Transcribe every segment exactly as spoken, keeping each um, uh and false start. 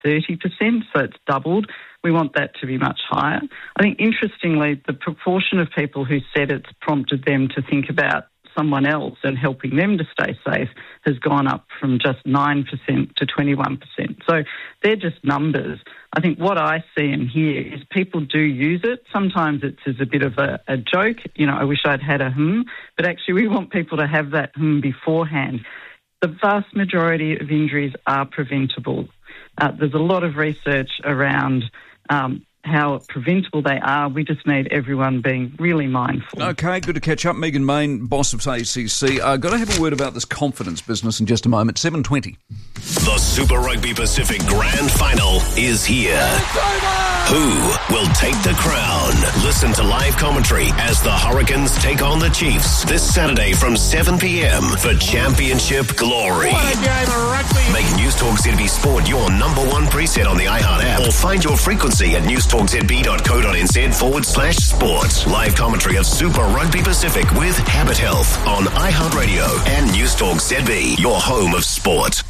thirty percent, so it's doubled. We want that to be much higher. I think, interestingly, the proportion of people who said it's prompted them to think about someone else and helping them to stay safe has gone up from just nine percent to twenty-one percent. So they're just numbers. I think what I see and hear is people do use it. Sometimes it's as a bit of a, a joke. You know, I wish I'd had a hmm, but actually we want people to have that hmm beforehand. The vast majority of injuries are preventable. Uh, there's a lot of research around um, how preventable they are. We just need everyone being really mindful. Okay, good to catch up. Megan Main, boss of A C C. I've uh, got to have a word about this confidence business in just a moment. seven twenty. The Super Rugby Pacific Grand Final is here. Who will take the crown? Listen to live commentary as the Hurricanes take on the Chiefs this Saturday from seven p.m. for Championship Glory. What a game of rugby. Make News Talk Z B Sport your number one preset on the iHeart app or find your frequency at newstalkzb.co.nz forward slash sport. Live commentary of Super Rugby Pacific with Habit Health on iHeartRadio and News Talk Z B, your home of sport.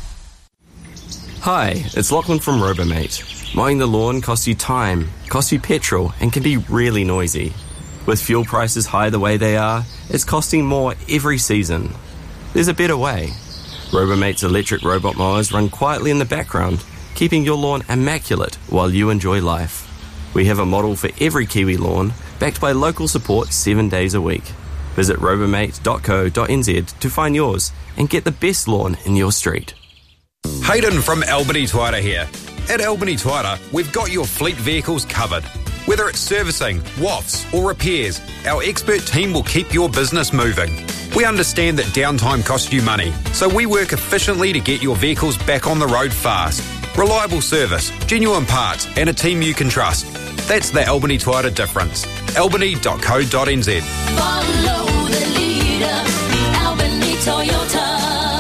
Hi, it's Lachlan from Robomate. Mowing the lawn costs you time, costs you petrol, and can be really noisy. With fuel prices high the way they are, it's costing more every season. There's a better way. Robomate's electric robot mowers run quietly in the background, keeping your lawn immaculate while you enjoy life. We have a model for every Kiwi lawn, backed by local support seven days a week. Visit robomate dot co dot n z to find yours and get the best lawn in your street. Hayden from Albany Toyota here. At Albany Toyota, we've got your fleet vehicles covered. Whether it's servicing, wafts or repairs, our expert team will keep your business moving. We understand that downtime costs you money, so we work efficiently to get your vehicles back on the road fast. Reliable service, genuine parts and a team you can trust. That's the Albany Toyota difference. albany dot co dot n z. Follow the leader, Albany Toyota.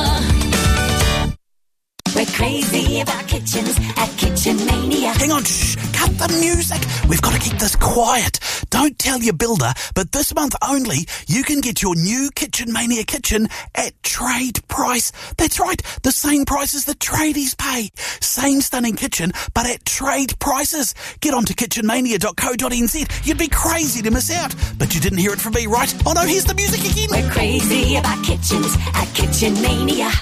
We're crazy about kitchens at Kitchen Mania. Hang on, shh, cut the music. We've got to keep this quiet. Don't tell your builder, but this month only, you can get your new Kitchen Mania kitchen at trade price. That's right, the same price as the tradies pay. Same stunning kitchen, but at trade prices. Get on to kitchen mania dot co dot n z. You'd be crazy to miss out. But you didn't hear it from me, right? Oh no, here's the music again. We're crazy about kitchens at Kitchen Mania.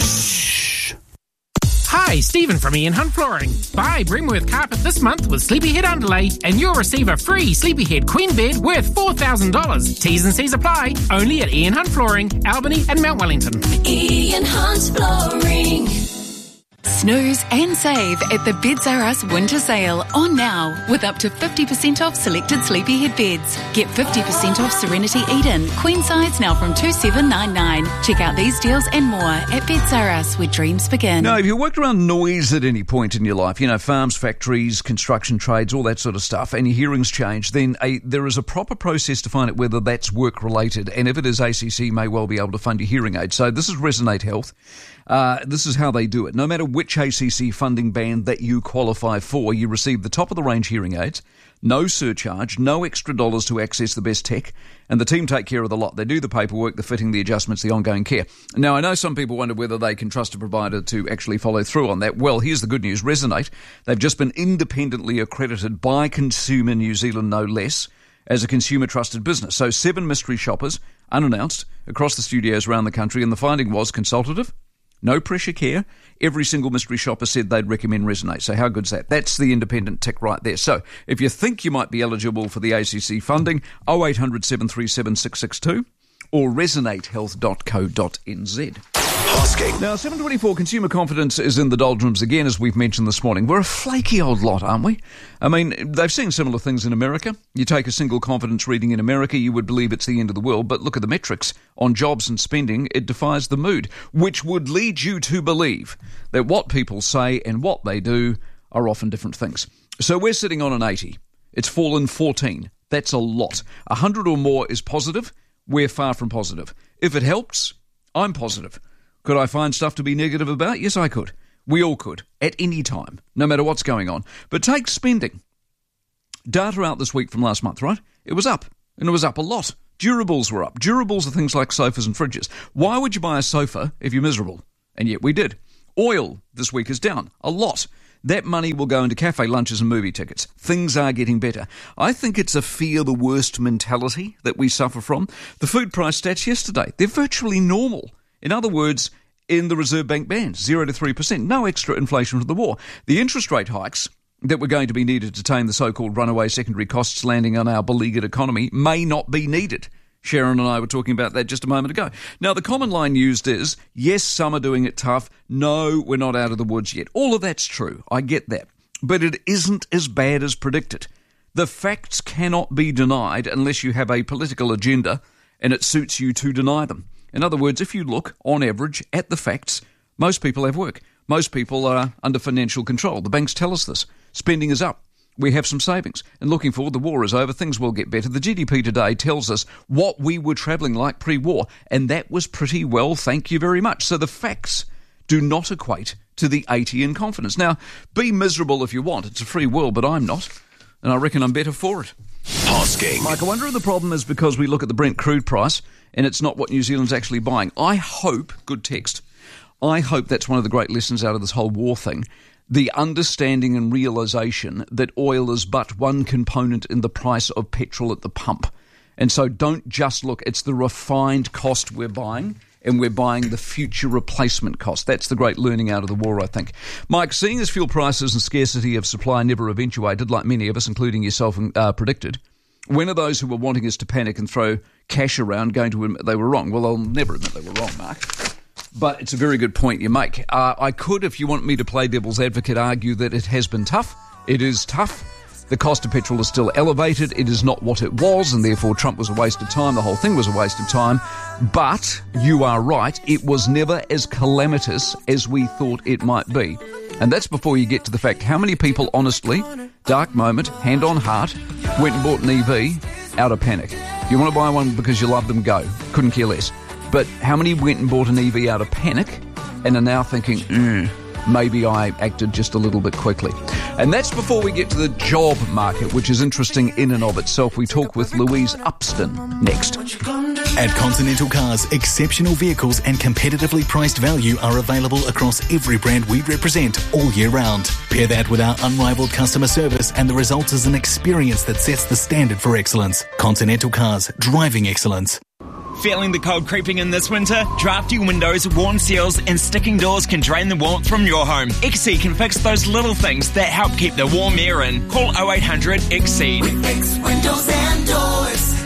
Hi, Stephen from Ian Hunt Flooring. Buy Bremworth carpet this month with Sleepyhead underlay and you'll receive a free Sleepyhead queen bed worth four thousand dollars. T's and C's apply. Only at Ian Hunt Flooring, Albany and Mount Wellington. Ian Hunt Flooring. Snooze and save at the Beds R Us winter sale on now with up to fifty percent off selected Sleepyhead beds. Get fifty percent off Serenity Eden, queen size now from two thousand seven hundred ninety-nine dollars. Check out these deals and more at Beds R Us where dreams begin. Now, if you worked around noise at any point in your life, you know, farms, factories, construction trades, all that sort of stuff, and your hearing's changed, then a, there is a proper process to find out whether that's work-related, and if it is, A C C may well be able to fund your hearing aid. So this is Resonate Health. Uh, this is how they do it. No matter which A C C funding band that you qualify for, you receive the top-of-the-range hearing aids, no surcharge, no extra dollars to access the best tech, and the team take care of the lot. They do the paperwork, the fitting, the adjustments, the ongoing care. Now, I know some people wonder whether they can trust a provider to actually follow through on that. Well, here's the good news. Resonate, they've just been independently accredited by Consumer New Zealand, no less, as a consumer-trusted business. So seven mystery shoppers, unannounced, across the studios around the country, and the finding was consultative, no pressure care. Every single mystery shopper said they'd recommend Resonate. So how good's that? That's the independent tick right there. So if you think you might be eligible for the A C C funding, oh eight hundred, seven three seven, six six two or resonate health dot co dot n z. Hosking. Now, seven twenty-four, consumer confidence is in the doldrums again, as we've mentioned this morning. We're a flaky old lot, aren't we? I mean, they've seen similar things in America. You take a single confidence reading in America, you would believe it's the end of the world, but look at the metrics. On jobs and spending, it defies the mood, which would lead you to believe that what people say and what they do are often different things. So we're sitting on an eighty. It's fallen fourteen. That's a lot. one hundred or more is positive. We're far from positive. If it helps, I'm positive. Could I find stuff to be negative about? Yes, I could. We all could, at any time, no matter what's going on. But take spending. Data out this week from last month, right? It was up, and it was up a lot. Durables were up. Durables are things like sofas and fridges. Why would you buy a sofa if you're miserable? And yet we did. Oil this week is down a lot. That money will go into cafe lunches and movie tickets. Things are getting better. I think it's a fear the worst mentality that we suffer from. The food price stats yesterday, they're virtually normal. In other words, in the Reserve Bank band, zero to three percent. No extra inflation from the war. The interest rate hikes that were going to be needed to tame the so-called runaway secondary costs landing on our beleaguered economy may not be needed. Sharon and I were talking about that just a moment ago. Now, the common line used is, yes, some are doing it tough. No, we're not out of the woods yet. All of that's true. I get that. But it isn't as bad as predicted. The facts cannot be denied unless you have a political agenda and it suits you to deny them. In other words, if you look, on average, at the facts, most people have work. Most people are under financial control. The banks tell us this. Spending is up. We have some savings. And looking forward, the war is over. Things will get better. The G D P today tells us what we were travelling like pre-war. And that was pretty well, thank you very much. So the facts do not equate to the eighty in confidence. Now, be miserable if you want. It's a free world, but I'm not. And I reckon I'm better for it. Hosking. Mike, I wonder if the problem is because we look at the Brent crude price and it's not what New Zealand's actually buying. I hope, good text, I hope that's one of the great lessons out of this whole war thing. The understanding and realisation that oil is but one component in the price of petrol at the pump. And so don't just look, it's the refined cost we're buying, and we're buying the future replacement cost. That's the great learning out of the war, I think. Mike, seeing as fuel prices and scarcity of supply never eventuated, like many of us, including yourself, uh, predicted, when are those who were wanting us to panic and throw cash around going to admit they were wrong? Well, I'll never admit they were wrong, Mark. But it's a very good point you make. Uh, I could, if you want me to play devil's advocate, argue that it has been tough. It is tough. The cost of petrol is still elevated. It is not what it was, and therefore Trump was a waste of time. The whole thing was a waste of time. But you are right. It was never as calamitous as we thought it might be. And that's before you get to the fact how many people, honestly, dark moment, hand on heart, went and bought an E V out of panic. You want to buy one because you love them, go. Couldn't care less. But how many went and bought an E V out of panic and are now thinking, mm, maybe I acted just a little bit quickly? And that's before we get to the job market, which is interesting in and of itself. We talk with Louise Upston next. At Continental Cars, exceptional vehicles and competitively priced value are available across every brand we represent all year round. Pair that with our unrivaled customer service and the result is an experience that sets the standard for excellence. Continental Cars, driving excellence. Feeling the cold creeping in this winter? Drafty windows, worn seals and sticking doors can drain the warmth from your home. Exceed can fix those little things that help keep the warm air in. Call oh eight hundred Exceed. We fix windows and doors.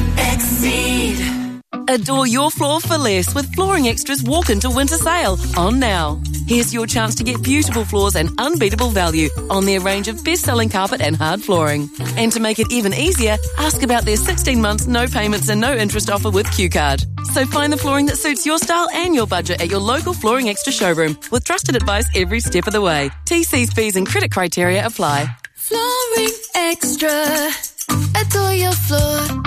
Exceed. Adore your floor for less with Flooring Extra's walk-into winter sale on now. Here's your chance to get beautiful floors and unbeatable value on their range of best-selling carpet and hard flooring. And to make it even easier, ask about their sixteen months no payments and no interest offer with Q Card. So find the flooring that suits your style and your budget at your local Flooring Extra showroom with trusted advice every step of the way. T Cs, fees and credit criteria apply. Flooring Extra. Adore your floor.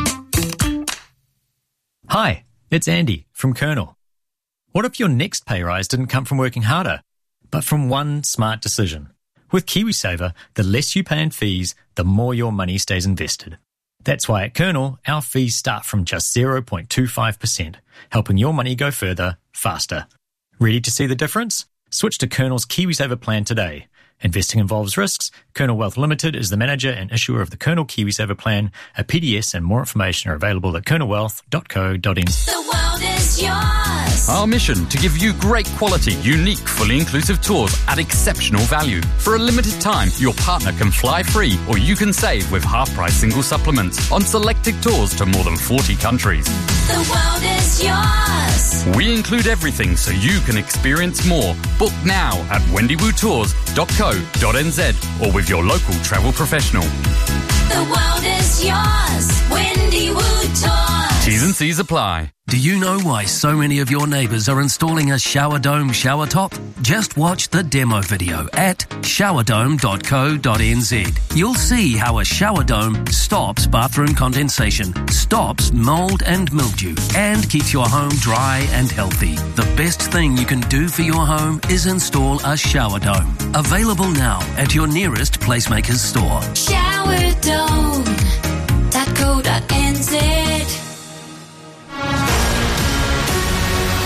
Hi, it's Andy from Colonel. What if your next pay rise didn't come from working harder, but from one smart decision? With KiwiSaver, the less you pay in fees, the more your money stays invested. That's why at Colonel, our fees start from just zero point two five percent, helping your money go further, faster. Ready to see the difference? Switch to Colonel's KiwiSaver plan today. Investing involves risks. Colonel Wealth Limited is the manager and issuer of the Colonel KiwiSaver plan. A P D S and more information are available at colonel wealth dot co dot n z. The world is yours. Our mission to give you great quality, unique, fully inclusive tours at exceptional value. For a limited time, your partner can fly free or you can save with half-price single supplements on selected tours to more than forty countries. The world is yours. We include everything so you can experience more. Book now at wendy woo tours dot co dot n z or with your local travel professional. The world is yours. Wendy Woo Tours. T's and C's apply. Do you know why so many of your neighbours are installing a shower dome shower top? Just watch the demo video at shower dome dot co dot n z. You'll see how a shower dome stops bathroom condensation, stops mould and mildew, and keeps your home dry and healthy. The best thing you can do for your home is install a shower dome. Available now at your nearest PlaceMakers store. shower dome dot co dot n z.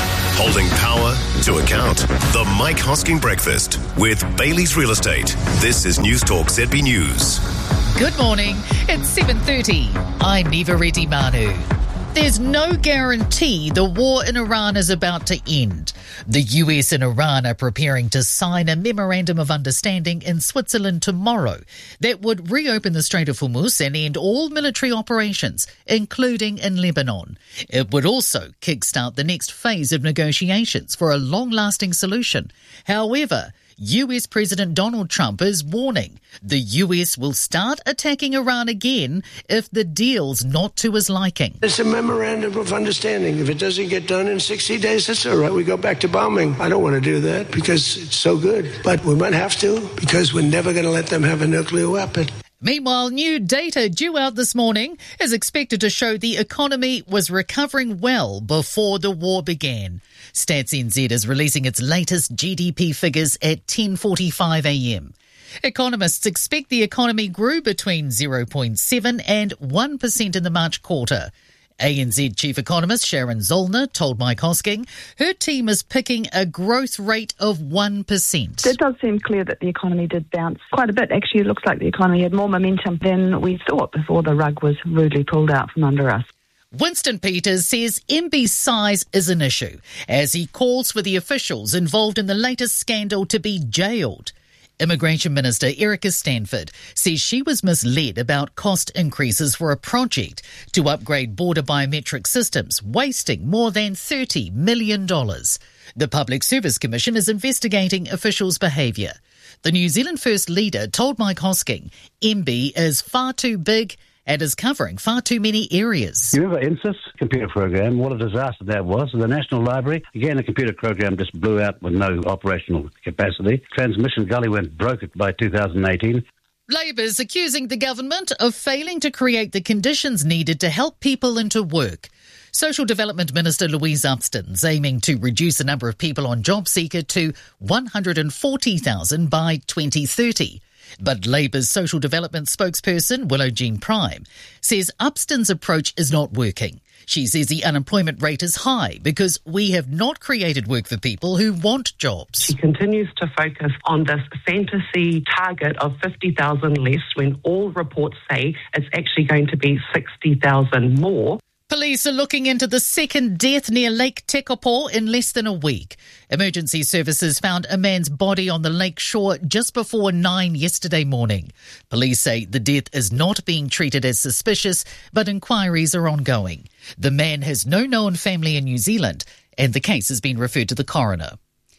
Holding power to account. The Mike Hosking Breakfast with Bailey's Real Estate. This is News Talk Z B News. Good morning. It's seven thirty. I'm Neva Reddy Manu. There's no guarantee the war in Iran is about to end. The U S and Iran are preparing to sign a memorandum of understanding in Switzerland tomorrow that would reopen the Strait of Hormuz and end all military operations, including in Lebanon. It would also kickstart the next phase of negotiations for a long-lasting solution. However, U S President Donald Trump is warning the U S will start attacking Iran again if the deal's not to his liking. It's a memorandum of understanding. If it doesn't get done in sixty days, that's all right. We go back to bombing. I don't want to do that because it's so good. But we might have to because we're never going to let them have a nuclear weapon. Meanwhile, new data due out this morning is expected to show the economy was recovering well before the war began. Stats N Z is releasing its latest G D P figures at ten forty-five a.m. Economists expect the economy grew between zero point seven and one percent in the March quarter. A N Z Chief Economist Sharon Zollner told Mike Hosking her team is picking a growth rate of one percent. It does seem clear that the economy did bounce quite a bit. Actually, it looks like the economy had more momentum than we thought before the rug was rudely pulled out from under us. Winston Peters says M B's size is an issue as he calls for the officials involved in the latest scandal to be jailed. Immigration Minister Erica Stanford says she was misled about cost increases for a project to upgrade border biometric systems, wasting more than thirty million dollars. The Public Service Commission is investigating officials' behaviour. The New Zealand First leader told Mike Hosking M B is far too big and is covering far too many areas. You remember INSIS computer program, what a disaster that was. The National Library, again, the computer program just blew out with no operational capacity. Transmission Gully went broke by two thousand eighteen. Labor's accusing the government of failing to create the conditions needed to help people into work. Social Development Minister Louise Upston's aiming to reduce the number of people on JobSeeker to one hundred forty thousand by twenty thirty. But Labour's social development spokesperson, Willow Jean Prime, says Upston's approach is not working. She says the unemployment rate is high because we have not created work for people who want jobs. She continues to focus on this fantasy target of fifty thousand less when all reports say it's actually going to be sixty thousand more. Police are looking into the second death near Lake Tekapo in less than a week. Emergency services found a man's body on the lake shore just before nine yesterday morning. Police say the death is not being treated as suspicious, but inquiries are ongoing. The man has no known family in New Zealand, and the case has been referred to the coroner.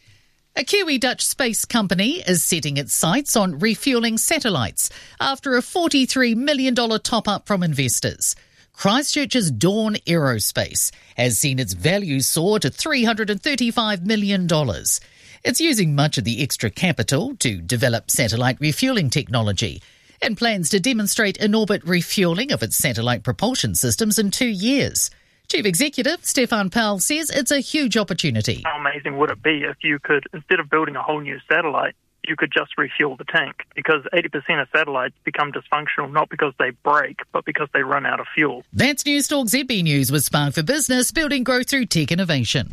A Kiwi-Dutch space company is setting its sights on refuelling satellites after a forty-three million dollars top-up from investors. Christchurch's Dawn Aerospace has seen its value soar to three hundred thirty-five million dollars. It's using much of the extra capital to develop satellite refuelling technology and plans to demonstrate in-orbit refuelling of its satellite propulsion systems in two years. Chief Executive Stefan Powell says it's a huge opportunity. How amazing would it be if you could, instead of building a whole new satellite, you could just refuel the tank, because eighty percent of satellites become dysfunctional not because they break, but because they run out of fuel. That's News Talk Z B News with Spark for Business, building growth through tech innovation.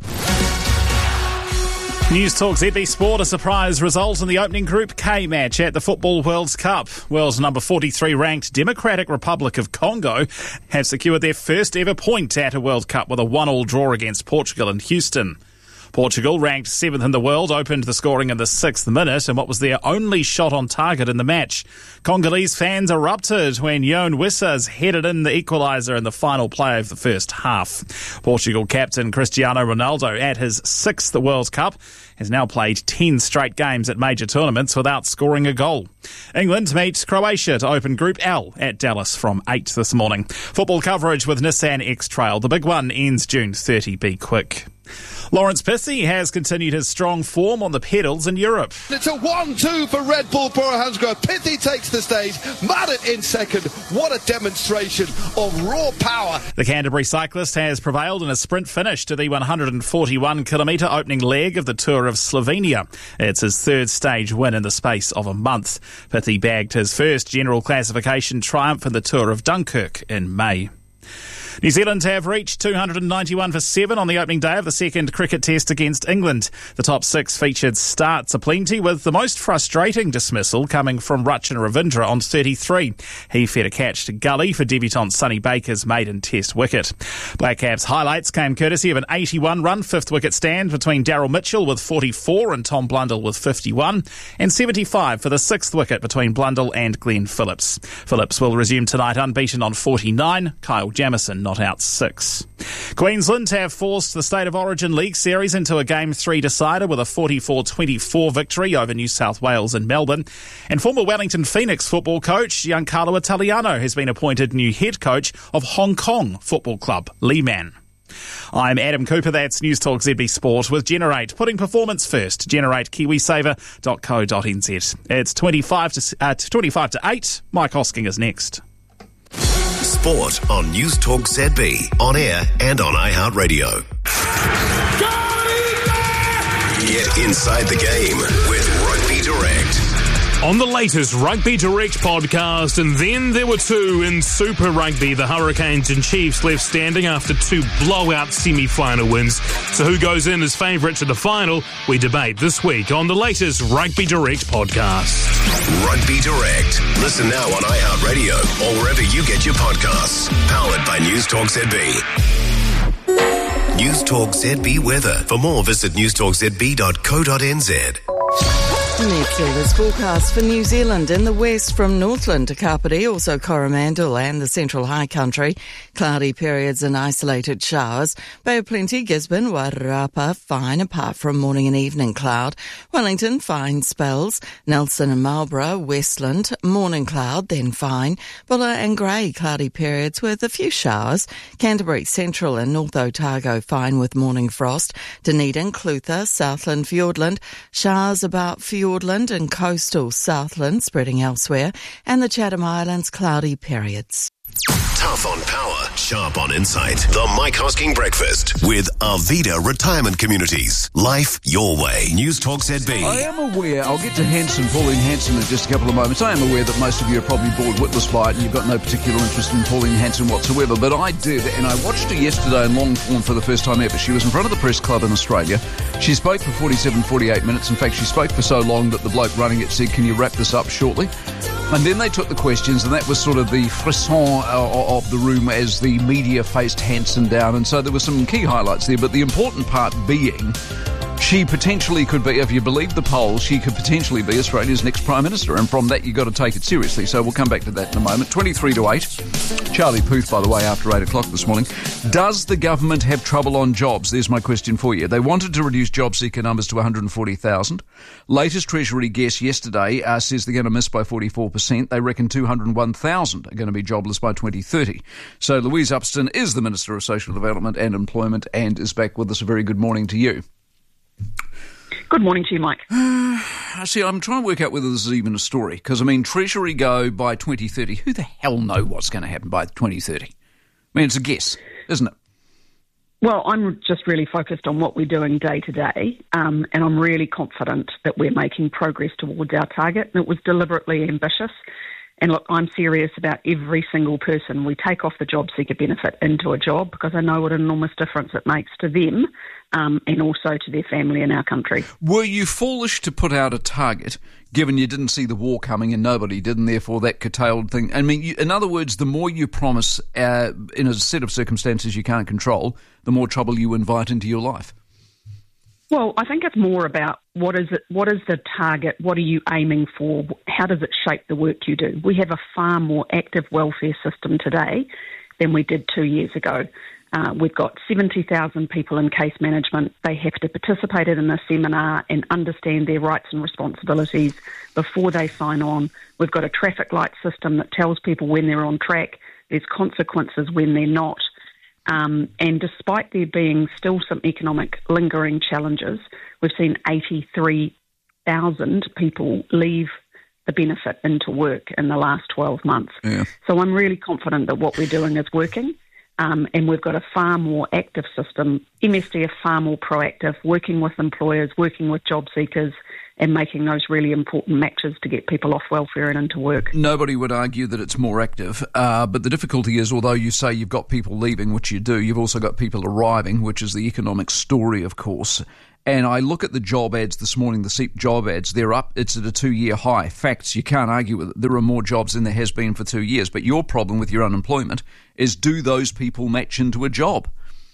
News Talk Z B Sport, a surprise result in the opening Group K match at the Football World Cup. World's number forty-three ranked Democratic Republic of Congo have secured their first ever point at a World Cup with a one-all draw against Portugal in Houston. Portugal, ranked seventh in the world, opened the scoring in the sixth minute in what was their only shot on target in the match. Congolese fans erupted when Yoan Wissas headed in the equaliser in the final play of the first half. Portugal captain Cristiano Ronaldo, at his sixth World Cup, has now played ten straight games at major tournaments without scoring a goal. England meets Croatia to open Group L at Dallas from eight this morning. Football coverage with Nissan X-Trail. The big one ends June thirtieth. Be quick. Lawrence Pissy has continued his strong form on the pedals in Europe. It's a one two for Red Bull Bora Hansgrohe. Pissy takes the stage, Maddott in second. What a demonstration of raw power. The Canterbury cyclist has prevailed in a sprint finish to the one hundred forty-one kilometre opening leg of the Tour of Slovenia. It's his third stage win in the space of a month. Pissy bagged his first general classification triumph in the Tour of Dunkirk in May. New Zealand have reached two hundred ninety-one for seven on the opening day of the second cricket test against England. The top six featured starts aplenty, with the most frustrating dismissal coming from Rachin Ravindra on thirty-three. He fed a catch to Gully for debutant Sonny Baker's maiden test wicket. Black Caps highlights came courtesy of an eighty-one run fifth wicket stand between Daryl Mitchell with forty-four and Tom Blundell with fifty-one, and seventy-five for the sixth wicket between Blundell and Glenn Phillips. Phillips will resume tonight unbeaten on forty-nine. Kyle Jamieson not out six. Queensland have forced the State of Origin League Series into a Game three decider with a forty-four twenty-four victory over New South Wales in Melbourne. And former Wellington Phoenix football coach Giancarlo Italiano has been appointed new head coach of Hong Kong Football Club, Lehman. I'm Adam Cooper, that's News Talk Z B Sport with Generate, putting performance first. Generate Kiwisaver dot co dot n z. It's twenty-five to, uh, twenty-five to eight. Mike Hosking is next. Sport on News Talk Z B, on air and on iHeartRadio. Get inside the game with Rugby Direct. On the latest Rugby Direct podcast, and then there were two in Super Rugby. The Hurricanes and Chiefs left standing after two blowout semi-final wins. So who goes in as favourite to the final? We debate this week on the latest Rugby Direct podcast. Rugby Direct. Listen now on iHeartRadio or wherever you get your podcasts. Powered by News Talk Z B. News Talk Z B weather. For more, visit news talk z b dot co dot n z. Metzeler's forecast for New Zealand in the west from Northland to Kapiti, also Coromandel and the Central High Country. Cloudy periods and isolated showers. Bay of Plenty, Gisborne, Wairarapa, fine apart from morning and evening cloud. Wellington, fine spells. Nelson and Marlborough, Westland, morning cloud, then fine. Bulla and Grey, cloudy periods with a few showers. Canterbury, Central and North Otago, fine with morning frost. Dunedin, Clutha, Southland, Fiordland, showers about Fiordland. Fiordland and coastal Southland spreading elsewhere, and the Chatham Islands cloudy periods. Tough on power, sharp on insight. The Mike Hosking Breakfast with Arvida Retirement Communities. Life your way. News Talk Z B. I am aware, I'll get to Hanson, Pauline Hanson in just a couple of moments. I am aware that most of you are probably bored witless by it and you've got no particular interest in Pauline Hanson whatsoever, but I did, and I watched her yesterday in long form for the first time ever. She was in front of the press club in Australia. She spoke for forty-seven, forty-eight minutes. In fact, she spoke for so long that the bloke running it said, "Can you wrap this up shortly?" And then they took the questions, and that was sort of the frisson of the room as the media faced Hanson down. And so there were some key highlights there, but the important part being she potentially could be, if you believe the polls, she could potentially be Australia's next Prime Minister. And from that, you've got to take it seriously. So we'll come back to that in a moment. twenty-three to eight. Charlie Puth, by the way, after eight o'clock this morning. Does the government have trouble on jobs? There's my question for you. They wanted to reduce job seeker numbers to one hundred forty thousand. Latest Treasury guess yesterday uh, says they're going to miss by forty-four percent. They reckon two hundred one thousand are going to be jobless by twenty thirty. So Louise Upston is the Minister of Social Development and Employment and is back with us. A very good morning to you. Good morning to you, Mike. Uh, see, I'm trying to work out whether this is even a story, because, I mean, Treasury go by twenty thirty. Who the hell know what's going to happen by twenty thirty? I mean, it's a guess, isn't it? Well, I'm just really focused on what we're doing day to day, um, and I'm really confident that we're making progress towards our target, and it was deliberately ambitious. And look, I'm serious about every single person we take off the job seeker benefit into a job, because I know what an enormous difference it makes to them um, and also to their family in our country. Were you foolish to put out a target, given you didn't see the war coming and nobody did, and therefore that curtailed thing? I mean, you, in other words, the more you promise uh, in a set of circumstances you can't control, the more trouble you invite into your life. Well, I think it's more about what is it, what is the target, what are you aiming for, how does it shape the work you do? We have a far more active welfare system today than we did two years ago. Uh, we've got seventy thousand people in case management. They have to participate in a seminar and understand their rights and responsibilities before they sign on. We've got a traffic light system that tells people when they're on track. There's consequences when they're not. Um, and despite there being still some economic lingering challenges, we've seen eighty-three thousand people leave the benefit into work in the last twelve months. Yeah. So I'm really confident that what we're doing is working, um, and we've got a far more active system. M S D are far more proactive, working with employers, working with job seekers, and making those really important matches to get people off welfare and into work. Nobody would argue that it's more active, uh, but the difficulty is, although you say you've got people leaving, which you do, you've also got people arriving, which is the economic story, of course. And I look at the job ads this morning, the S E E P job ads, they're up, it's at a two-year high. Facts, you can't argue with it. There are more jobs than there has been for two years. But your problem with your unemployment is, do those people match into a job?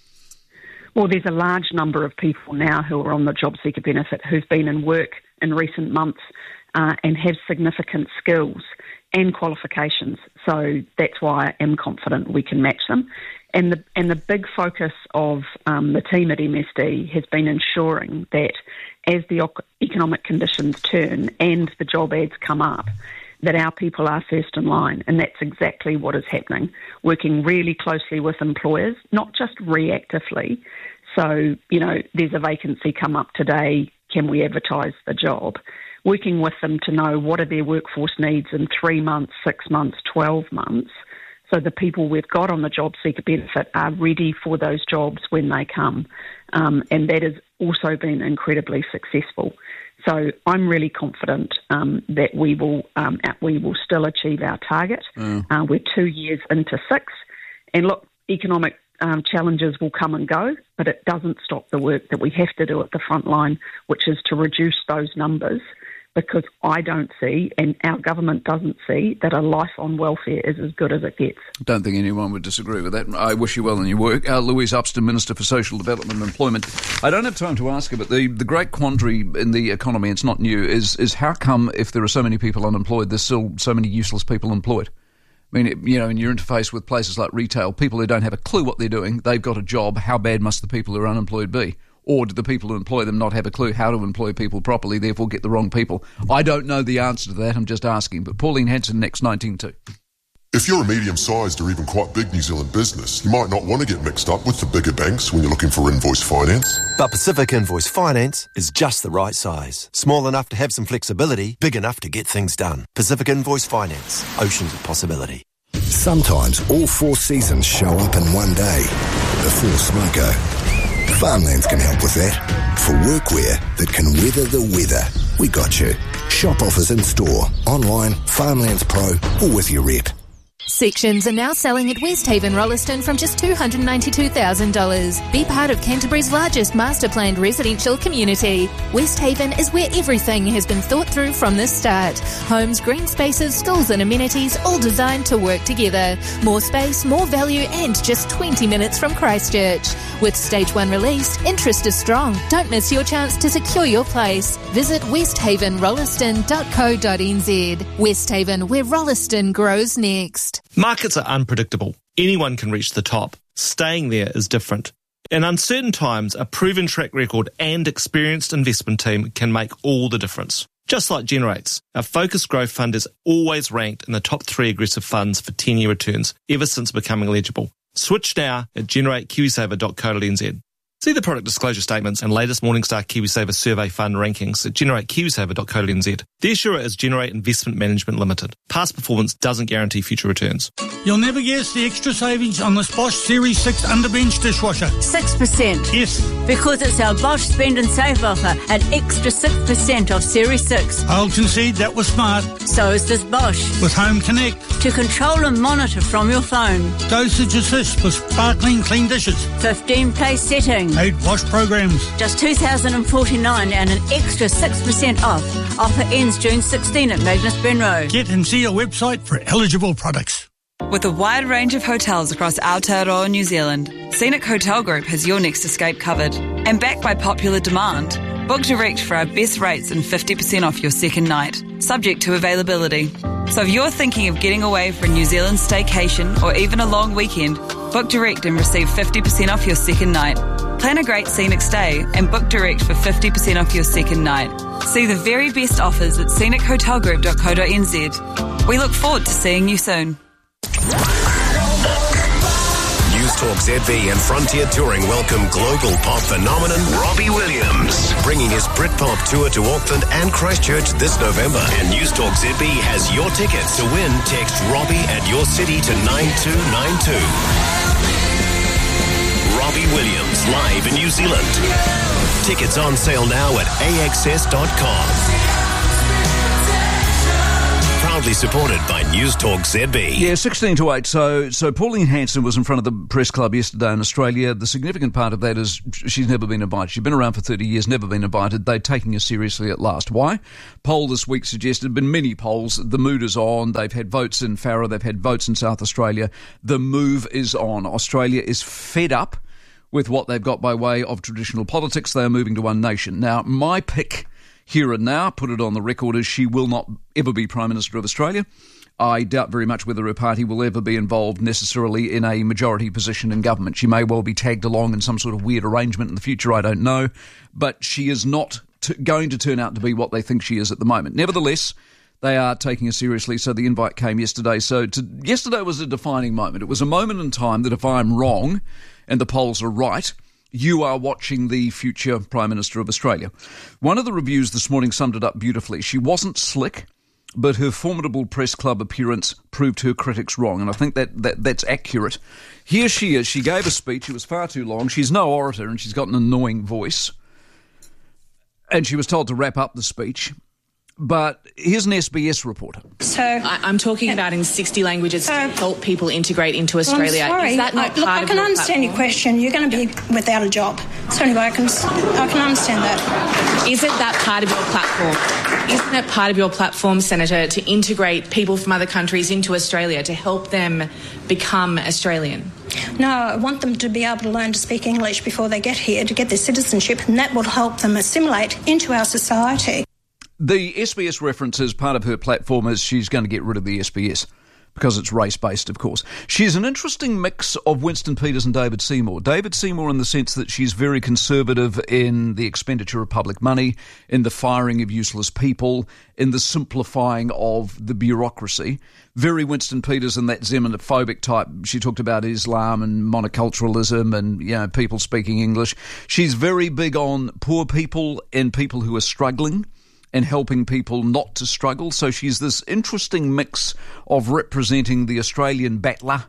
Well, there's a large number of people now who are on the job seeker benefit who've been in work in recent months uh, and have significant skills and qualifications. So that's why I am confident we can match them. And the and the big focus of um, the team at M S D has been ensuring that as the economic conditions turn and the job ads come up, that our people are first in line. And that's exactly what is happening, working really closely with employers, not just reactively. So, you know, there's a vacancy come up today, can we advertise the job? Working with them to know what are their workforce needs in three months, six months, twelve months, so the people we've got on the job seeker benefit are ready for those jobs when they come. Um, and that has also been incredibly successful. So I'm really confident um, that we will um, we will still achieve our target. Mm. Uh, we're two years into six. And look, economic um, challenges will come and go, but it doesn't stop the work that we have to do at the front line, which is to reduce those numbers, because I don't see, and our government doesn't see, that a life on welfare is as good as it gets. Don't think anyone would disagree with that. I wish you well in your work. Uh, Louise Upston, Minister for Social Development and Employment. I don't have time to ask her, but the, the great quandary in the economy, it's not new, is, is how come if there are so many people unemployed, there's still so many useless people employed? I mean, you know, in your interface with places like retail, people who don't have a clue what they're doing, they've got a job, how bad must the people who are unemployed be? Or do the people who employ them not have a clue how to employ people properly, therefore get the wrong people? I don't know the answer to that, I'm just asking. But Pauline Hanson, next nineteen two. If you're a medium-sized or even quite big New Zealand business, you might not want to get mixed up with the bigger banks when you're looking for invoice finance. But Pacific Invoice Finance is just the right size. Small enough to have some flexibility, big enough to get things done. Pacific Invoice Finance. Oceans of possibility. Sometimes all four seasons show up in one day. Before Smoko. Farmlands can help with that. For workwear that can weather the weather, we got you. Shop offers in store, online, Farmlands Pro, or with your rep. Sections are now selling at Westhaven Rolleston from just two hundred ninety-two thousand dollars. Be part of Canterbury's largest master planned residential community. Westhaven is where everything has been thought through from the start. Homes, green spaces, schools and amenities, all designed to work together. More space, more value, and just twenty minutes from Christchurch. With Stage one released, interest is strong. Don't miss your chance to secure your place. Visit westhaven rolleston dot co dot n z. Westhaven, where Rolleston grows next. Markets are unpredictable. Anyone can reach the top. Staying there is different. In uncertain times, a proven track record and experienced investment team can make all the difference. Just like Generates, our focused growth fund is always ranked in the top three aggressive funds for ten-year returns ever since becoming eligible. Switch now at generate kiwisaver dot co dot n z. See the product disclosure statements and latest Morningstar KiwiSaver survey fund rankings at generate kiwisaver dot co dot n z. The issuer is Generate Investment Management Limited. Past performance doesn't guarantee future returns. You'll never guess the extra savings on this Bosch Series six Underbench dishwasher. six percent. Yes. Because it's our Bosch Spend and Save offer, an extra six percent off Series six. I'll concede that was smart. So is this Bosch. With Home Connect. To control and monitor from your phone. Dosage assist for sparkling clean dishes. fifteen place setting. Eight wash programs. Just two thousand forty-nine and an extra six percent off. Offer ends June sixteenth at Magnus Benroe. Get and see a website for eligible products. With a wide range of hotels across Aotearoa, New Zealand, Scenic Hotel Group has your next escape covered. And backed by popular demand, book direct for our best rates and fifty percent off your second night, subject to availability. So if you're thinking of getting away for a New Zealand staycation or even a long weekend, book direct and receive fifty percent off your second night. Plan a great scenic stay and book direct for fifty percent off your second night. See the very best offers at scenic hotel group dot co dot n z. We look forward to seeing you soon. News Talk Z B and Frontier Touring welcome global pop phenomenon Robbie Williams, bringing his Britpop tour to Auckland and Christchurch this November. And News Talk Z B has your tickets. To win, text Robbie at your city to nine two nine two. Robbie Williams live in New Zealand. Tickets on sale now at a x s dot com. Proudly supported by News Talk Z B. Yeah, sixteen to eight. So, so Pauline Hanson was in front of the press club yesterday in Australia. The significant part of that is she's never been invited. She's been around for thirty years, never been invited. They're taking her seriously at last. Why? Poll this week suggested, been many polls. The mood is on. They've had votes in Farrer. They've had votes in South Australia. The move is on. Australia is fed up with what they've got by way of traditional politics. They are moving to one nation. Now, my pick here and now, put it on the record, is she will not ever be Prime Minister of Australia. I doubt very much whether her party will ever be involved necessarily in a majority position in government. She may well be tagged along in some sort of weird arrangement in the future, I don't know. But she is not t- going to turn out to be what they think she is at the moment. Nevertheless, they are taking her seriously, so the invite came yesterday. So to, yesterday was a defining moment. It was a moment in time that if I'm wrong and the polls are right, you are watching the future Prime Minister of Australia. One of the reviews this morning summed it up beautifully. She wasn't slick, but her formidable press club appearance proved her critics wrong, and I think that, that that's accurate. Here she is. She gave a speech. It was far too long. She's no orator, and she's got an annoying voice. And she was told to wrap up the speech. But here's an S B S reporter. So I, I'm talking about in sixty languages so, to help people integrate into Australia. Well, I'm sorry. Is that not I, look, part I can of understand your your question. You're going to be without a job. So anyway, I can I can understand that. Is it that part of your platform? Isn't it part of your platform, Senator, to integrate people from other countries into Australia to help them become Australian? No, I want them to be able to learn to speak English before they get here to get their citizenship, and that will help them assimilate into our society. The S B S reference as part of her platform is she's going to get rid of the S B S because it's race-based, of course. She's an interesting mix of Winston Peters and David Seymour. David Seymour in the sense that she's very conservative in the expenditure of public money, in the firing of useless people, in the simplifying of the bureaucracy. Very Winston Peters in that xenophobic type. She talked about Islam and monoculturalism and, you know, people speaking English. She's very big on poor people and people who are struggling, and helping people not to struggle. So she's this interesting mix of representing the Australian battler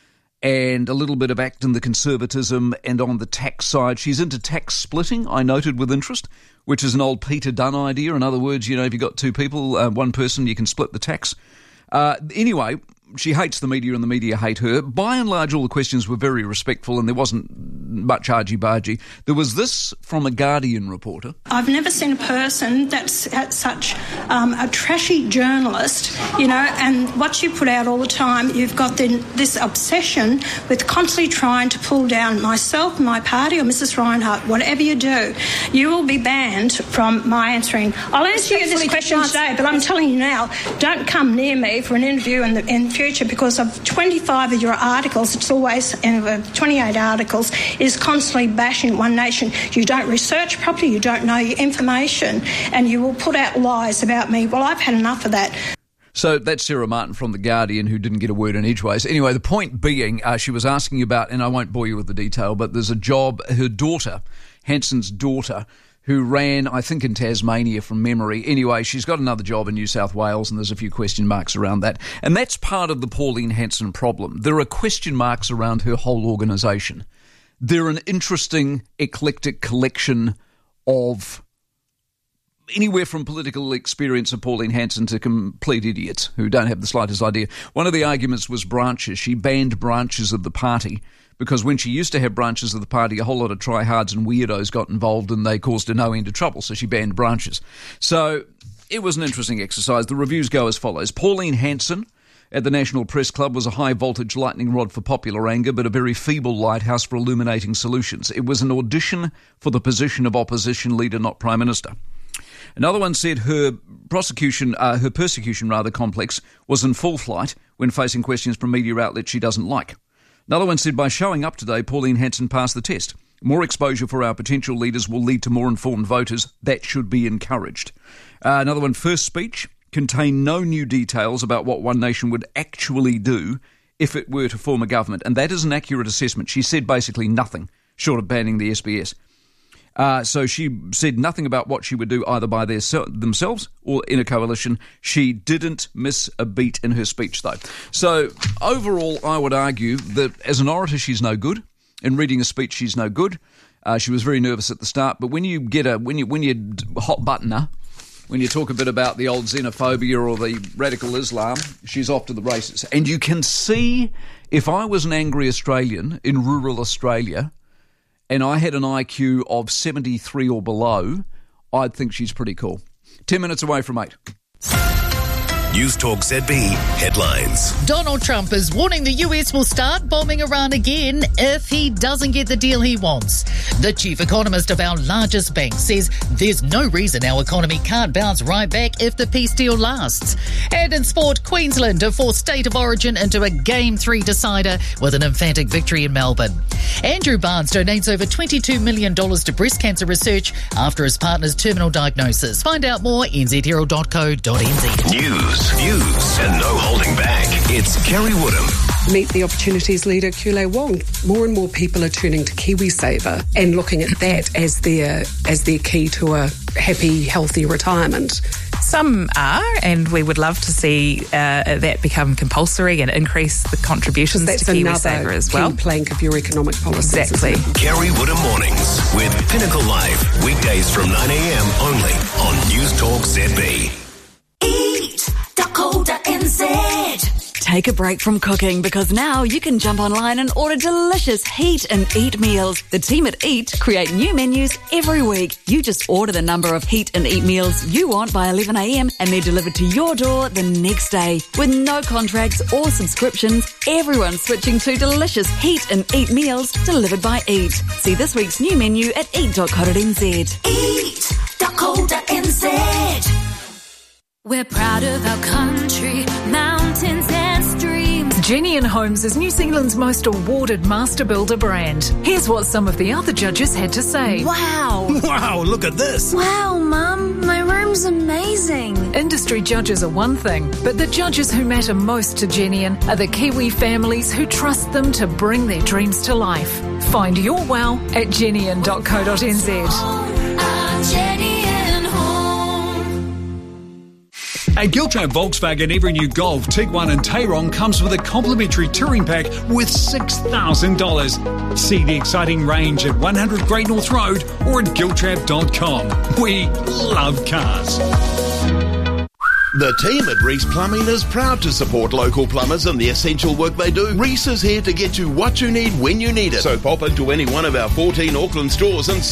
and a little bit of acting the conservatism, and on the tax side, she's into tax splitting, I noted with interest, which is an old Peter Dunne idea. In other words, you know, if you've got two people, uh, one person, you can split the tax. Uh, anyway, she hates the media and the media hate her. By and large, all the questions were very respectful and there wasn't much argy-bargy. There was this from a Guardian reporter. I've never seen a person that's such um, a trashy journalist, you know, and what you put out all the time, you've got the, this obsession with constantly trying to pull down myself, my party, or Missus Reinhardt. Whatever you do, you will be banned from my answering. I'll answer you this question today, but I'm telling you now, don't come near me for an interview in the in future, because of twenty-five of your articles, it's always, and twenty-eight articles, is constantly bashing one nation. You don't research properly, you don't know your information, and you will put out lies about me. Well, I've had enough of that. So that's Sarah Martin from The Guardian, who didn't get a word in edgeways. Anyway, the point being, uh, she was asking about, and I won't bore you with the detail, but there's a job, her daughter, Hanson's daughter, who ran, I think, in Tasmania from memory. Anyway, she's got another job in New South Wales, and there's a few question marks around that. And that's part of the Pauline Hanson problem. There are question marks around her whole organisation. They're an interesting, eclectic collection of anywhere from political experience of Pauline Hanson to complete idiots who don't have the slightest idea. One of the arguments was branches. She banned branches of the party because when she used to have branches of the party, a whole lot of tryhards and weirdos got involved and they caused her no end of trouble, so she banned branches. So it was an interesting exercise. The reviews go as follows. Pauline Hanson at the National Press Club was a high-voltage lightning rod for popular anger, but a very feeble lighthouse for illuminating solutions. It was an audition for the position of opposition leader, not Prime Minister. Another one said her prosecution, uh, her persecution rather complex, was in full flight when facing questions from media outlets she doesn't like. Another one said, by showing up today, Pauline Hanson passed the test. More exposure for our potential leaders will lead to more informed voters. That should be encouraged. Uh, another one, first speech contained no new details about what One Nation would actually do if it were to form a government. And that is an accurate assessment. She said basically nothing short of banning the S B S. Uh, so she said nothing about what she would do either by their, themselves or in a coalition. She didn't miss a beat in her speech, though. So overall, I would argue that as an orator, she's no good. In reading a speech, she's no good. Uh, she was very nervous at the start, but when you get a when you when you hot button her, when you talk a bit about the old xenophobia or the radical Islam, she's off to the races. And you can see, if I was an angry Australian in rural Australia and I had an I Q of seventy-three or below, I'd think she's pretty cool. Ten minutes away from eight. News Talk Z B headlines. Donald Trump is warning the U S will start bombing Iran again if he doesn't get the deal he wants. The chief economist of our largest bank says there's no reason our economy can't bounce right back if the peace deal lasts. And in sport, Queensland have forced State of Origin into a Game three decider with an emphatic victory in Melbourne. Andrew Barnes donates over twenty-two million dollars to breast cancer research after his partner's terminal diagnosis. Find out more at n z herald dot co dot n z. News, views, and no holding back. It's Kerry Woodham. Meet the Opportunities leader, Kule Wong. More and more people are turning to KiwiSaver and looking at that as their as their key to a happy, healthy retirement. Some are, and we would love to see uh, that become compulsory and increase the contributions that's to KiwiSaver as well. Key plank of your economic policy. Exactly. Kerry Woodham Mornings with Pinnacle Live, weekdays from nine a.m. only on News Talk Z B. eat dot co dot n z. Take a break from cooking because now you can jump online and order delicious Heat and Eat meals. The team at Eat create new menus every week. You just order the number of Heat and Eat meals you want by eleven a.m. and they're delivered to your door the next day. With no contracts or subscriptions, everyone's switching to delicious Heat and Eat meals delivered by Eat. See this week's new menu at eat dot co dot n z. eat dot co dot n z. We're proud of our country, mountains and streams. Genian Homes is New Zealand's most awarded master builder brand. Here's what some of the other judges had to say. Wow. Wow, look at this. Wow, Mum, my room's amazing. Industry judges are one thing, but the judges who matter most to Genian are the Kiwi families who trust them to bring their dreams to life. Find your wow at genian dot co dot n z. At Giltrap Volkswagen, every new Golf, Tiguan and Tayron comes with a complimentary touring pack worth six thousand dollars. See the exciting range at one hundred Great North Road or at giltrap dot com. We love cars. The team at Reese Plumbing is proud to support local plumbers and the essential work they do. Reese is here to get you what you need when you need it. So pop into any one of our fourteen Auckland stores and